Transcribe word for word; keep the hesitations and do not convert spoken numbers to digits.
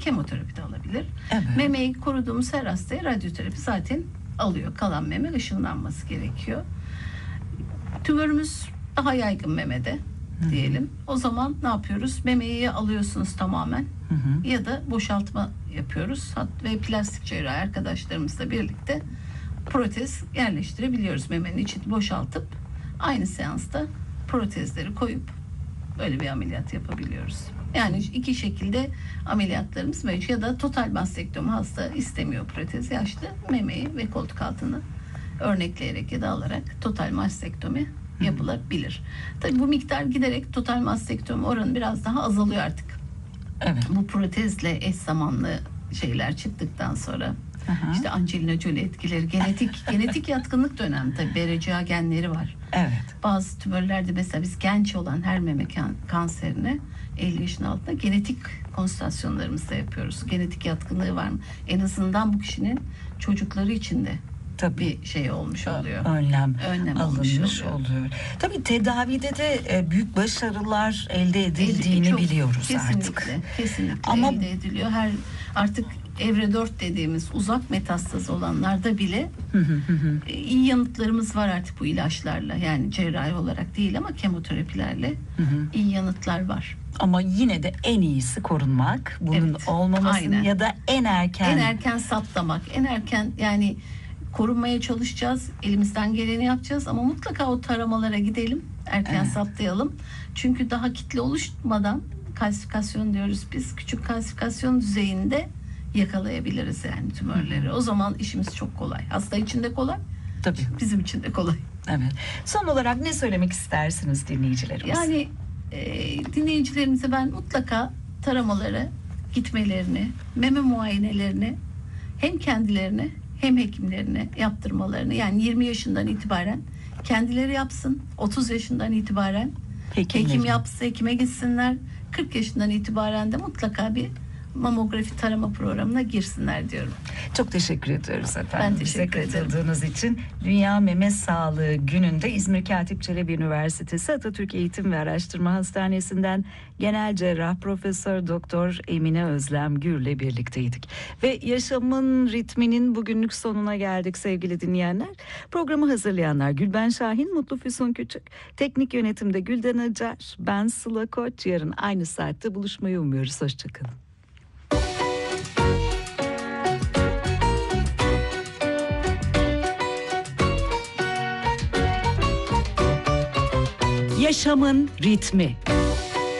kemoterapi de alabilir. Evet. Memeyi koruduğumuz her hastaya radyoterapi zaten alıyor. Kalan meme ışınlanması gerekiyor. Tümörümüz daha yaygın memede diyelim. O zaman ne yapıyoruz? Memeyi ya alıyorsunuz tamamen Hı hı. ya da boşaltma yapıyoruz. Hat- Ve plastik cerrahi arkadaşlarımızla birlikte protez yerleştirebiliyoruz. Memenin içini boşaltıp aynı seansta protezleri koyup böyle bir ameliyat yapabiliyoruz. Yani iki şekilde ameliyatlarımız mevcut. Ya da total mastektomi, hasta istemiyor protez, yaşlı memeyi ve koltuk altını örnekleyerek ya da alarak total mastektomi yapılabilir. Tabii bu miktar giderek total mastektomi oranı biraz daha azalıyor artık. Evet. Bu protezle eş zamanlı şeyler çıktıktan sonra Aha. işte Angelina Jolie etkileri, genetik genetik yatkınlık da önemli. Tabii B R C A genleri var. Evet. Bazı tümörlerde mesela biz genç olan her meme kan- kanserine elli yaşın altında genetik konstasyonlarımızda yapıyoruz. Genetik yatkınlığı var mı? En azından bu kişinin çocukları için de Tabii. bir şey olmuş oluyor. Önlem, Önlem olmuş alınmış oluyor. oluyor. Tabii tedavide de e, büyük başarılar elde edildiğini Çok- biliyoruz kesinlikle, artık. Kesinlikle Ama- elde ediliyor. Her artık evre dört dediğimiz uzak metastaz olanlarda bile Hı hı hı hı. e, iyi yanıtlarımız var artık bu ilaçlarla. Yani cerrahi olarak değil ama kemoterapilerle Hı hı. iyi yanıtlar var. Ama yine de en iyisi korunmak. Bunun Evet, olmaması aynen. ya da en erken. En erken saptamak, en erken yani korunmaya çalışacağız. Elimizden geleni yapacağız ama mutlaka o taramalara gidelim. Erken Evet. saptayalım. Çünkü daha kitle oluşmadan kalsifikasyon diyoruz biz. Küçük kalsifikasyon düzeyinde yakalayabiliriz yani tümörleri. O zaman işimiz çok kolay. Hasta için de kolay, Tabii. bizim için de kolay. Evet. Son olarak ne söylemek istersiniz dinleyicilerimize? Yani e, dinleyicilerimize ben mutlaka taramalara gitmelerini, meme muayenelerini hem kendilerine hem hekimlerine yaptırmalarını, yani yirmi yaşından itibaren kendileri yapsın, otuz yaşından itibaren Hekimlerin. hekim yapsın, hekime gitsinler, kırk yaşından itibaren de mutlaka bir mamografi tarama programına girsinler diyorum. Çok teşekkür ediyoruz efendim. Ben teşekkür Bize ederim. katıldığınız için. Dünya Meme Sağlığı Günü'nde İzmir Katip Çelebi Üniversitesi Atatürk Eğitim ve Araştırma Hastanesi'nden Genel Cerrah Profesör Doktor Emine Özlem Gür'le birlikteydik. Ve yaşamın ritminin bugünlük sonuna geldik sevgili dinleyenler. Programı hazırlayanlar Gülben Şahin, Mutlu Füsun Küçük, teknik yönetimde Gülden Acar, ben Sıla Koç. Yarın aynı saatte buluşmayı umuyoruz. Hoşçakalın. Yaşamın ritmi.